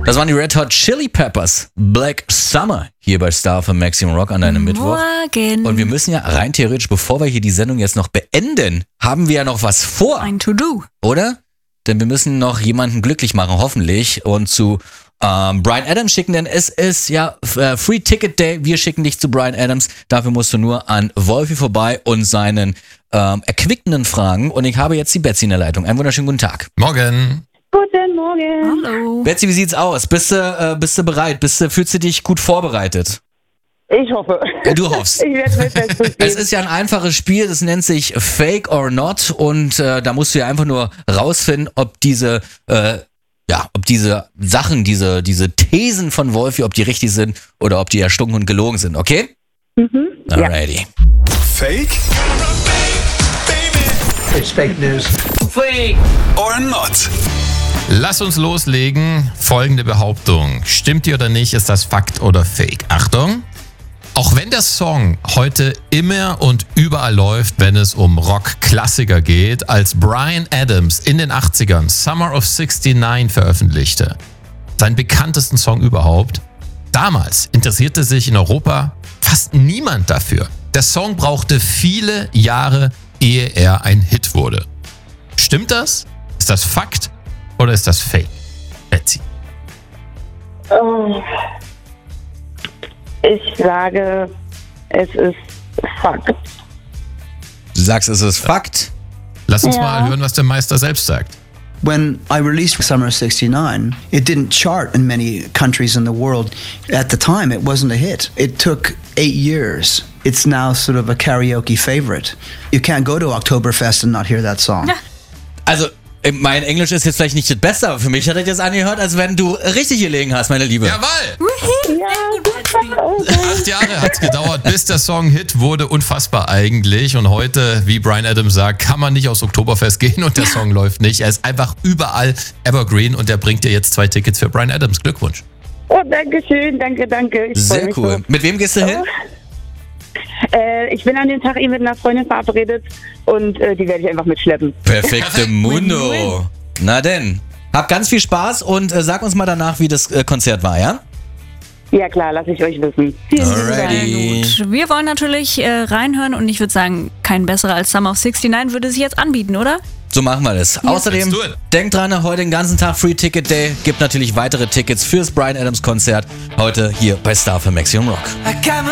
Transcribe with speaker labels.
Speaker 1: Das waren die Red Hot Chili Peppers. Black Summer hier bei Star für Maximum Rock an deinem Mittwoch.
Speaker 2: Morgen.
Speaker 1: Und wir müssen ja rein theoretisch, bevor wir hier die Sendung jetzt noch beenden, haben wir ja noch was vor.
Speaker 2: Ein To-Do.
Speaker 1: Oder? Denn wir müssen noch jemanden glücklich machen, hoffentlich. Und zu Bryan Adams schicken, denn es ist ja Free Ticket Day. Wir schicken dich zu Bryan Adams. Dafür musst du nur an Wolfi vorbei und seinen erquickenden Fragen. Und ich habe jetzt die Betsy in der Leitung. Einen wunderschönen guten Tag.
Speaker 3: Morgen.
Speaker 4: Guten Morgen.
Speaker 2: Hallo.
Speaker 1: Betsy, wie sieht's aus? Bist du bereit? Fühlst du dich gut vorbereitet?
Speaker 4: Ich hoffe.
Speaker 1: Du hoffst.
Speaker 4: Ich werde mein Bestes
Speaker 1: Es
Speaker 4: geben.
Speaker 1: ist ja ein einfaches Spiel, das nennt sich Fake or Not und da musst du ja einfach nur rausfinden, ob diese Sachen, diese Thesen von Wolfi, ob die richtig sind oder ob die erstunken und gelogen sind, okay?
Speaker 4: Ja.
Speaker 1: Alrighty.
Speaker 5: Fake
Speaker 6: It's fake news.
Speaker 5: or not?
Speaker 3: Lass uns loslegen. Folgende Behauptung. Stimmt die oder nicht? Ist das Fakt oder Fake? Achtung. Auch wenn der Song heute immer und überall läuft, wenn es um Rock-Klassiker geht, als Bryan Adams in den 80ern Summer of 69 veröffentlichte, seinen bekanntesten Song überhaupt, damals interessierte sich in Europa fast niemand dafür. Der Song brauchte viele Jahre, ehe er ein Hit wurde. Stimmt das? Ist das Fakt oder ist das Fake? Betsy.
Speaker 4: Oh. Ich sage, es ist Fakt.
Speaker 1: Du sagst, es ist Fakt.
Speaker 3: Lass uns
Speaker 4: Ja.
Speaker 3: mal hören, was der Meister selbst sagt.
Speaker 6: When I released Summer of 69, it didn't chart in many countries in the world. At the time, it wasn't a hit. It took 8 years. It's now sort of a karaoke favorite. You can't go to Oktoberfest and not hear that song.
Speaker 1: Also, mein Englisch ist jetzt vielleicht nicht das Beste, aber für mich hat das jetzt angehört, als wenn du richtig gelegen hast, meine Liebe.
Speaker 3: Jawohl!
Speaker 4: Ja, super. Oh,
Speaker 3: 8 Jahre hat es gedauert, bis der Song Hit wurde. Unfassbar eigentlich. Und heute, wie Bryan Adams sagt, kann man nicht aufs Oktoberfest gehen und der Song läuft nicht. Er ist einfach überall evergreen und der bringt dir jetzt 2 Tickets für Bryan Adams. Glückwunsch.
Speaker 4: oh, danke schön. Danke. Ich freu
Speaker 1: Sehr
Speaker 4: mich
Speaker 1: cool.
Speaker 4: so.
Speaker 1: Mit wem gehst du hin?
Speaker 4: Ich bin an dem Tag mit einer Freundin verabredet und die werde ich einfach mitschleppen.
Speaker 1: Perfekte Mundo. Na denn, hab ganz viel Spaß und sag uns mal danach, wie das Konzert war, ja?
Speaker 4: Ja klar, lasse ich euch wissen. Vielen lieben Dank.
Speaker 1: Alrighty.
Speaker 2: Gut. Wir wollen natürlich reinhören und ich würde sagen, kein besserer als Summer of 69 würde sich jetzt anbieten, oder?
Speaker 1: So machen wir das. Außerdem,
Speaker 3: Let's do it.
Speaker 1: denkt dran, heute den ganzen Tag Free Ticket Day. Gibt natürlich weitere Tickets fürs Bryan Adams Konzert. Heute hier bei Star für Maximum Rock.